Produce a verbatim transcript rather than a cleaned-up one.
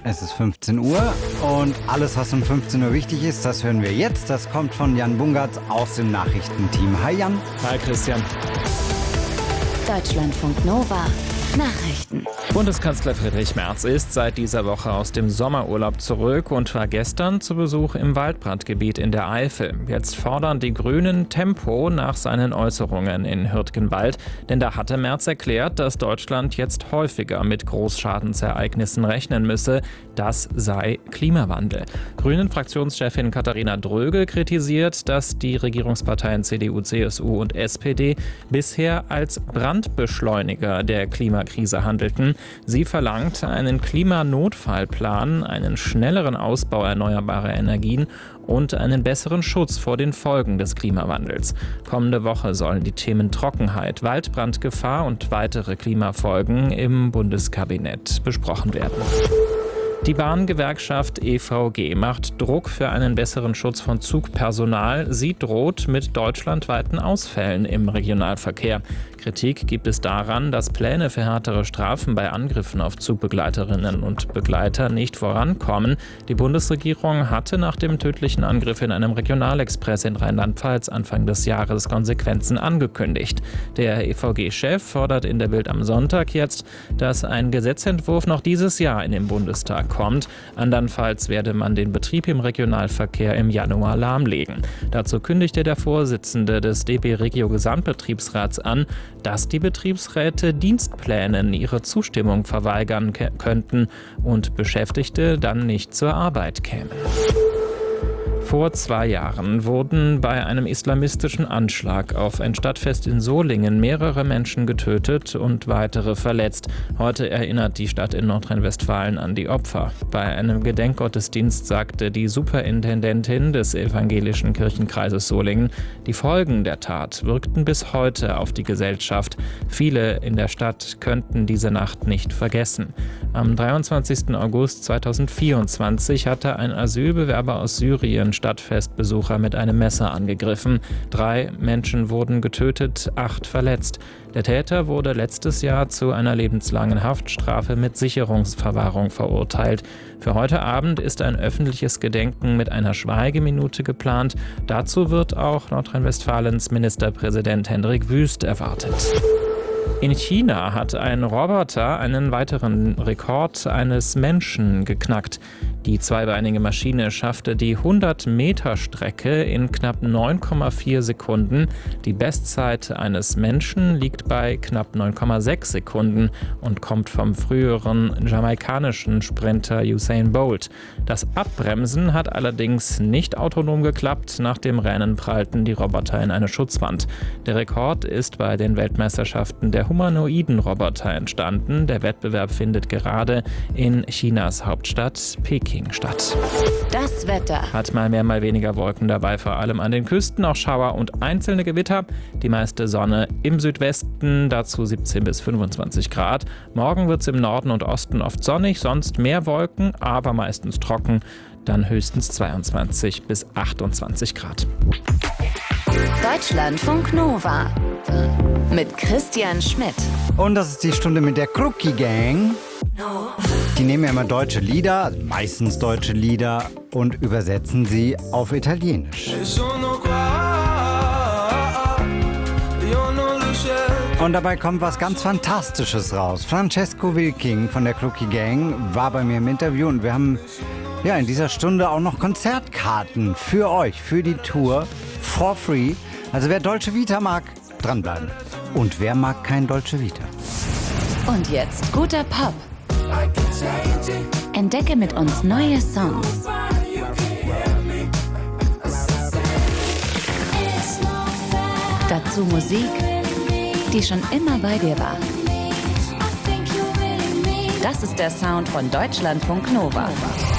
Es ist fünfzehn Uhr und alles, was um fünfzehn Uhr wichtig ist, das hören wir jetzt. Das kommt von Jan Bungartz aus dem Nachrichtenteam. Hi Jan. Hi Christian. Deutschlandfunk Nova. Nachrichten. Bundeskanzler Friedrich Merz ist seit dieser Woche aus dem Sommerurlaub zurück und war gestern zu Besuch im Waldbrandgebiet in der Eifel. Jetzt fordern die Grünen Tempo nach seinen Äußerungen in Hürtgenwald, denn da hatte Merz erklärt, dass Deutschland jetzt häufiger mit Großschadensereignissen rechnen müsse. Das sei Klimawandel. Grünen-Fraktionschefin Katharina Dröge kritisiert, dass die Regierungsparteien C D U, C S U und S P D bisher als Brandbeschleuniger der Klimakrise handelten. Sie verlangt einen Klimanotfallplan, einen schnelleren Ausbau erneuerbarer Energien und einen besseren Schutz vor den Folgen des Klimawandels. Kommende Woche sollen die Themen Trockenheit, Waldbrandgefahr und weitere Klimafolgen im Bundeskabinett besprochen werden. Die Bahngewerkschaft E V G macht Druck für einen besseren Schutz von Zugpersonal. Sie droht mit deutschlandweiten Ausfällen im Regionalverkehr. Kritik gibt es daran, dass Pläne für härtere Strafen bei Angriffen auf Zugbegleiterinnen und Begleiter nicht vorankommen. Die Bundesregierung hatte nach dem tödlichen Angriff in einem Regionalexpress in Rheinland-Pfalz Anfang des Jahres Konsequenzen angekündigt. Der E V G-Chef fordert in der Bild am Sonntag jetzt, dass ein Gesetzentwurf noch dieses Jahr in den Bundestag kommt. Andernfalls werde man den Betrieb im Regionalverkehr im Januar lahmlegen. Dazu kündigte der Vorsitzende des D B Regio Gesamtbetriebsrats an, dass die Betriebsräte Dienstplänen ihre Zustimmung verweigern k- könnten und Beschäftigte dann nicht zur Arbeit kämen. Vor zwei Jahren wurden bei einem islamistischen Anschlag auf ein Stadtfest in Solingen mehrere Menschen getötet und weitere verletzt. Heute erinnert die Stadt in Nordrhein-Westfalen an die Opfer. Bei einem Gedenkgottesdienst sagte die Superintendentin des evangelischen Kirchenkreises Solingen, die Folgen der Tat wirkten bis heute auf die Gesellschaft. Viele in der Stadt könnten diese Nacht nicht vergessen. Am dreiundzwanzigsten August zweitausendvierundzwanzig hatte ein Asylbewerber aus Syrien Stadtfestbesucher mit einem Messer angegriffen. Drei Menschen wurden getötet, acht verletzt. Der Täter wurde letztes Jahr zu einer lebenslangen Haftstrafe mit Sicherungsverwahrung verurteilt. Für heute Abend ist ein öffentliches Gedenken mit einer Schweigeminute geplant. Dazu wird auch Nordrhein-Westfalens Ministerpräsident Hendrik Wüst erwartet. In China hat ein Roboter einen weiteren Rekord eines Menschen geknackt. Die zweibeinige Maschine schaffte die hundert-Meter-Strecke in knapp neun Komma vier Sekunden. Die Bestzeit eines Menschen liegt bei knapp neun Komma sechs Sekunden und kommt vom früheren jamaikanischen Sprinter Usain Bolt. Das Abbremsen hat allerdings nicht autonom geklappt. Nach dem Rennen prallten die Roboter in eine Schutzwand. Der Rekord ist bei den Weltmeisterschaften der humanoiden Roboter entstanden. Der Wettbewerb findet gerade in Chinas Hauptstadt Peking statt. Das Wetter. Hat mal mehr, mal weniger Wolken dabei, vor allem an den Küsten, auch Schauer und einzelne Gewitter. Die meiste Sonne im Südwesten, dazu siebzehn bis fünfundzwanzig Grad. Morgen wird es im Norden und Osten oft sonnig, sonst mehr Wolken, aber meistens trocken. Dann höchstens zweiundzwanzig bis achtundzwanzig Grad. Deutschlandfunk Nova. Mit Christian Schmidt. Und das ist die Stunde mit der Crookie Gang. Die nehmen ja immer deutsche Lieder, also meistens deutsche Lieder, und übersetzen sie auf Italienisch. Und dabei kommt was ganz Fantastisches raus. Francesco Wilking von der Crookie Gang war bei mir im Interview und wir haben ja in dieser Stunde auch noch Konzertkarten für euch, für die Tour, for free. Also wer Dolce Vita mag, dranbleiben. Und wer mag kein Dolce Vita? Und jetzt guter Pop. Entdecke mit uns neue Songs. Dazu Musik, die schon immer bei dir war. Das ist der Sound von Deutschlandfunk Nova.